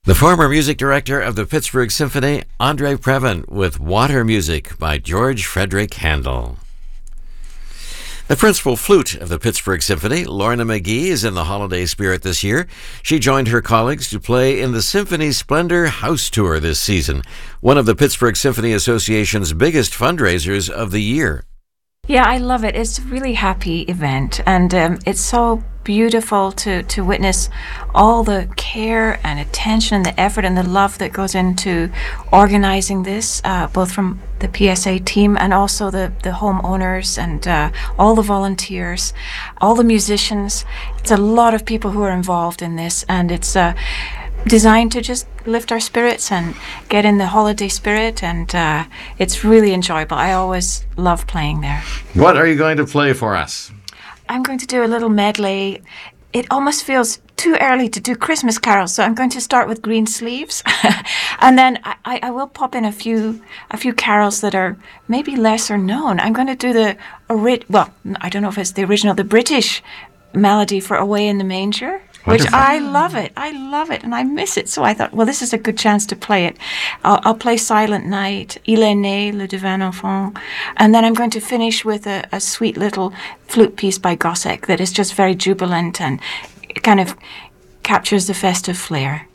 The former music director of the Pittsburgh Symphony, Andre Previn, with Water Music by George Frederick Handel. The principal flute of the Pittsburgh Symphony, Lorna McGee, is in the holiday spirit this year. She joined her colleagues to play in the Symphony Splendor House Tour this season, one of the Pittsburgh Symphony Association's biggest fundraisers of the year. Yeah, I love it. It's a really happy event, and it's so beautiful to witness all the care and attention and the effort and the love that goes into organizing this, both from the PSA team and also the homeowners and all the volunteers, all the musicians. It's a lot of people who are involved in this, and it's designed to just lift our spirits and get in the holiday spirit, and it's really enjoyable. I always love playing there. What are you going to play for us? I'm going to do a little medley. It almost feels too early to do Christmas carols, so I'm going to start with Green Sleeves, and then I will pop in a few carols that are maybe lesser known. I'm going to do I don't know if it's the original, the British melody for Away in the Manger. Wonderful. Which I love it, and I miss it. So I thought, well, this is a good chance to play it. I'll play Silent Night, Il est né, le divin enfant, and then I'm going to finish with a sweet little flute piece by Gossec that is just very jubilant and kind of captures the festive flair.